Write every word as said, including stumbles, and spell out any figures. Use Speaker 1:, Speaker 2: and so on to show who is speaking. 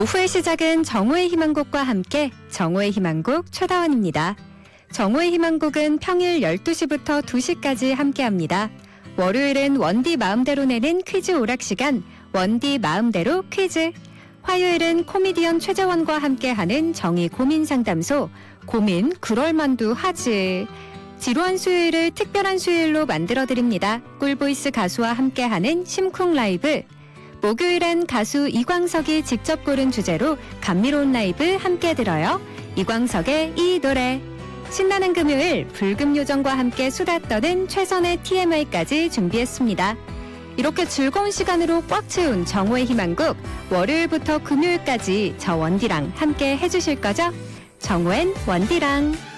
Speaker 1: 오후의 시작은 정오의 희망곡과 함께 정오의 희망곡 최다원입니다. 정오의 희망곡은 평일 열두 시부터 두 시까지 함께합니다. 월요일은 원디 마음대로 내는 퀴즈 오락 시간, 원디 마음대로 퀴즈. 화요일은 코미디언 최재원과 함께하는 정의 고민 상담소, 고민 그럴만도 하지. 지루한 수요일을 특별한 수요일로 만들어드립니다. 꿀보이스 가수와 함께하는 심쿵 라이브. 목요일엔 가수 이광석이 직접 고른 주제로 감미로운 라이브 함께 들어요. 이광석의 이 노래. 신나는 금요일 불금 요정과 함께 수다 떠는 최선의 티엠아이까지 준비했습니다. 이렇게 즐거운 시간으로 꽉 채운 정오의 희망곡, 월요일부터 금요일까지 저 원디랑 함께 해주실 거죠? 정오엔 원디랑.